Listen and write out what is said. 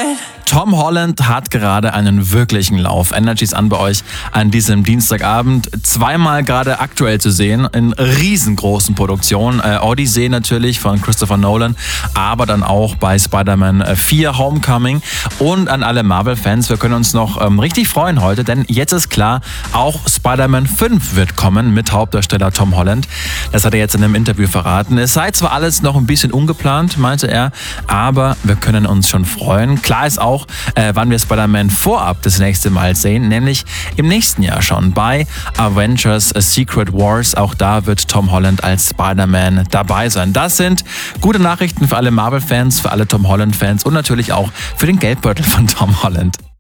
right. Tom Holland hat gerade einen wirklichen Lauf. Energy's an bei euch an diesem Dienstagabend. Zweimal gerade aktuell zu sehen in riesengroßen Produktionen. Odyssey natürlich von Christopher Nolan, aber dann auch bei Spider-Man 4 Homecoming. Und an alle Marvel-Fans, wir können uns noch richtig freuen heute, denn jetzt ist klar, auch Spider-Man 5 wird kommen mit Hauptdarsteller Tom Holland. Das hat er jetzt in einem Interview verraten. Es sei zwar alles noch ein bisschen ungeplant, meinte er, aber wir können uns schon freuen. Klar ist auch, wann wir Spider-Man vorab das nächste Mal sehen, nämlich im nächsten Jahr schon bei Avengers Secret Wars. Auch da wird Tom Holland als Spider-Man dabei sein. Das sind gute Nachrichten für alle Marvel-Fans, für alle Tom Holland-Fans und natürlich auch für den Geldbeutel von Tom Holland.